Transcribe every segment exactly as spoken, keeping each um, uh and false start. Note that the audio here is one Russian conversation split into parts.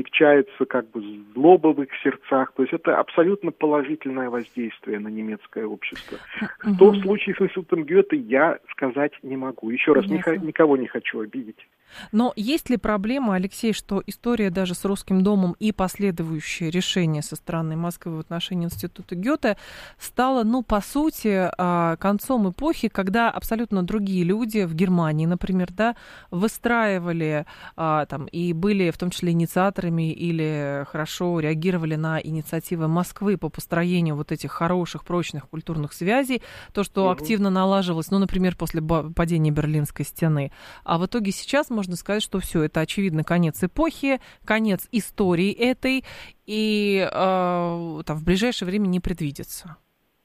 смягчается как бы злоба в их сердцах. То есть это абсолютно положительное воздействие на немецкое общество. Угу. Что в случае с институтом Гёте, я сказать не могу. Еще раз, ни, никого не хочу обидеть. Но есть ли проблема, Алексей, что история даже с Русским домом и последующее решение со стороны Москвы в отношении института Гёте стала, ну, по сути, концом эпохи, когда абсолютно другие люди в Германии, например, да, выстраивали там и были в том числе инициаторами или хорошо реагировали на инициативы Москвы по построению вот этих хороших, прочных культурных связей, то, что угу. активно налаживалось, ну, например, после падения Берлинской стены. А в итоге сейчас можно Можно сказать, что все, это, очевидно, конец эпохи, конец истории этой, и э, там, в ближайшее время не предвидится.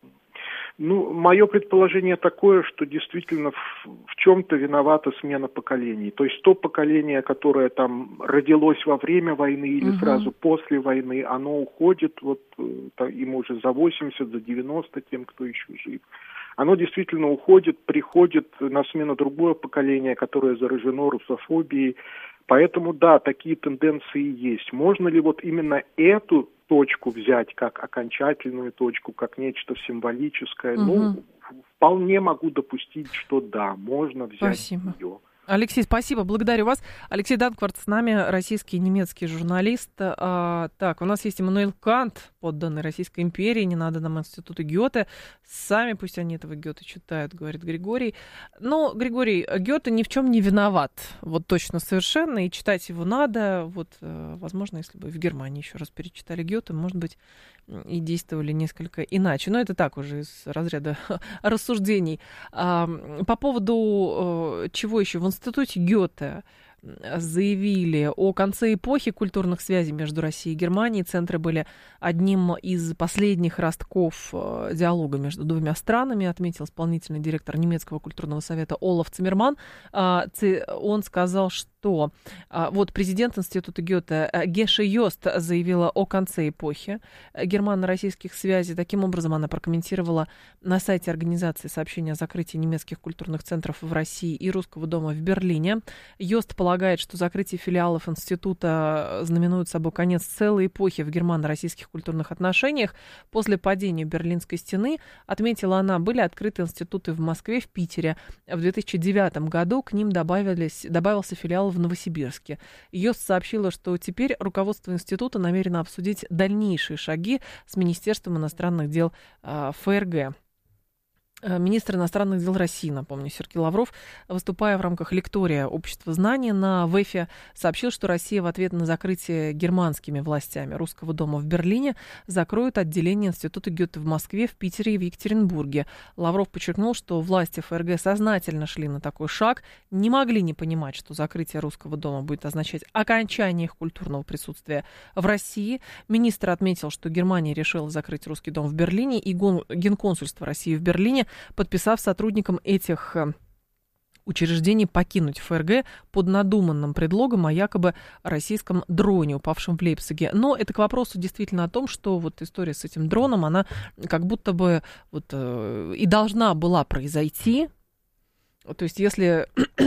Ну, мое предположение такое, что действительно в, в чем-то виновата смена поколений. То есть то поколение, которое там родилось во время войны или угу. сразу после войны, оно уходит, вот им уже за восемьдесят, за девяносто, тем, кто еще жив. Оно действительно уходит, приходит на смену другое поколение, которое заражено русофобией. Поэтому, да, такие тенденции есть. Можно ли вот именно эту точку взять как окончательную точку, как нечто символическое? Угу. Ну, вполне могу допустить, что да, можно взять Спасибо. ее. Алексей, спасибо, благодарю вас. Алексей Данкварт с нами, российский и немецкий журналист. А, так, у нас есть Иммануил Кант, подданный Российской империи, не надо нам институты Гёте. Сами пусть они этого Гёте читают, говорит Григорий. Но, Григорий, Гёте ни в чем не виноват, вот точно совершенно, и читать его надо. Вот, возможно, если бы в Германии еще раз перечитали Гёте, может быть, и действовали несколько иначе. Но это так уже из разряда рассуждений. А, по поводу чего еще? В институте Гёте заявили о конце эпохи культурных связей между Россией и Германией. Центры были одним из последних ростков диалога между двумя странами, отметил исполнительный директор немецкого культурного совета Олаф Циммерман. Он сказал, что вот президент института Гёте Геша Йост заявила о конце эпохи германо-российских связей. Таким образом, она прокомментировала на сайте организации сообщение о закрытии немецких культурных центров в России и Русского дома в Берлине. Йост полагает, что закрытие филиалов института знаменует собой конец целой эпохи в германо-российских культурных отношениях. После падения Берлинской стены, отметила она, были открыты институты в Москве, в Питере. В две тысячи девятом году к ним добавились, добавился филиал в Новосибирске. Йост сообщила, что теперь руководство института намерено обсудить дальнейшие шаги с Министерством иностранных дел э, ФРГ. Министр иностранных дел России, напомню, Сергей Лавров, выступая в рамках лектория «Общество знаний» на ВЭФе, сообщил, что Россия в ответ на закрытие германскими властями Русского дома в Берлине закроет отделение Института Гёте в Москве, в Питере и в Екатеринбурге. Лавров подчеркнул, что власти ФРГ сознательно шли на такой шаг, не могли не понимать, что закрытие Русского дома будет означать окончание их культурного присутствия в России. Министр отметил, что Германия решила закрыть Русский дом в Берлине и Генконсульство России в Берлине, подписав сотрудникам этих учреждений покинуть ФРГ под надуманным предлогом о якобы российском дроне, упавшем в Лейпциге. Но это к вопросу действительно о том, что вот история с этим дроном, она как будто бы вот, э, и должна была произойти. То есть если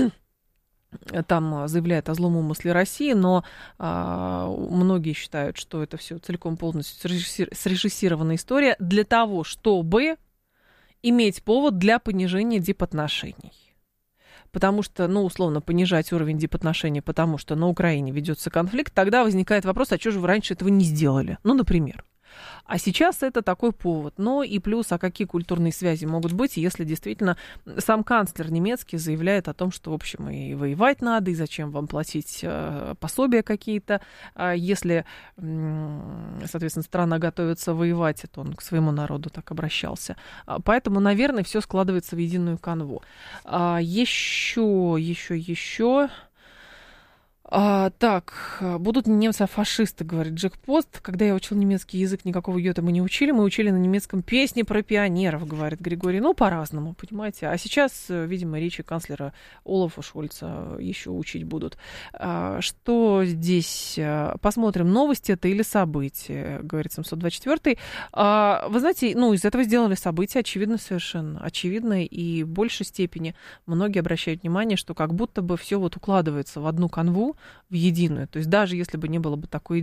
там заявляет о злом умысле России, но а, многие считают, что это все целиком полностью срежиссированная история для того, чтобы иметь повод для понижения дипотношений. Потому что, ну, условно, понижать уровень дипотношений, потому что на Украине ведется конфликт, тогда возникает вопрос, а что же вы раньше этого не сделали? Ну, например. А сейчас это такой повод. Ну и плюс, а какие культурные связи могут быть, если действительно сам канцлер немецкий заявляет о том, что, в общем, и воевать надо, и зачем вам платить э, пособия какие-то, э, если, э, соответственно, страна готовится воевать, это он к своему народу так обращался. Поэтому, наверное, все складывается в единую канву. А, еще, еще, еще... А, так, будут немцы, а фашисты, говорит Джек Пост. Когда я учил немецкий язык, никакого Гёте мы не учили. Мы учили на немецком песни про пионеров, говорит Григорий. Ну, по-разному, понимаете. А сейчас, видимо, речи канцлера Олафа Шольца еще учить будут. А, что здесь? Посмотрим, новости это или события, говорит семьсот двадцать четвёртый. А, вы знаете, ну, из этого сделали события, очевидно совершенно. Очевидно, и в большей степени многие обращают внимание, что как будто бы все вот укладывается в одну канву, в единую. То есть даже если бы не было бы такой